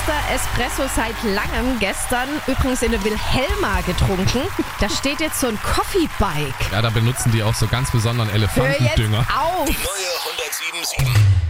erster Espresso seit langem. Gestern übrigens in der Wilhelma getrunken. Da steht jetzt so ein Coffee-Bike. Ja, da benutzen die auch so ganz besonderen Hör jetzt Elefantendünger. auf! Die neue 107.7.